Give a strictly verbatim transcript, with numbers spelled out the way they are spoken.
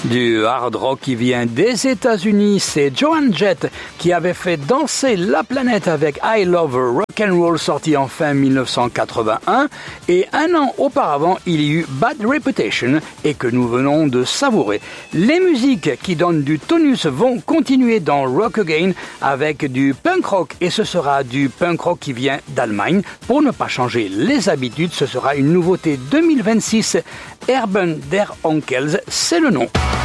Du hard rock qui vient des États-Unis, c'est Joan Jett qui avait fait danser la planète avec I Love Rock'n'Roll sorti en fin dix-neuf cent quatre-vingt-un et un an auparavant il y eut Bad Reputation et que nous venons de savourer. Les musiques qui donnent du tonus vont continuer dans Rock Again avec du punk rock et ce sera du punk rock qui vient d'Allemagne. Pour ne pas changer les habitudes, ce sera une nouveauté deux mille vingt-six. Erben der Onkels, c'est le nom.